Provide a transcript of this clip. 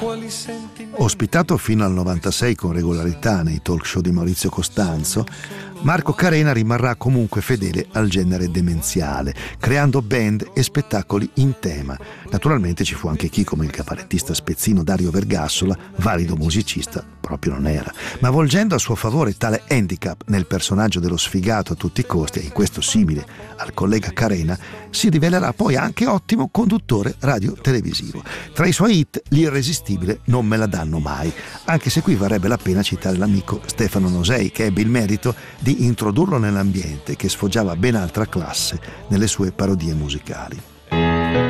Ospitato fino al 96 con regolarità nei talk show di Maurizio Costanzo, Marco Carena rimarrà comunque fedele al genere demenziale, creando band e spettacoli in tema. Naturalmente ci fu anche chi, come il cabarettista spezzino Dario Vergassola, valido musicista proprio non era, ma volgendo a suo favore tale handicap nel personaggio dello sfigato a tutti i costi, e in questo simile al collega Carena, si rivelerà poi anche ottimo conduttore radio-televisivo. Tra i suoi hit l'irresistibile Non me la danno mai, anche se qui varrebbe la pena citare l'amico Stefano Nosei, che ebbe il merito di introdurlo nell'ambiente che sfoggiava ben altra classe nelle sue parodie musicali.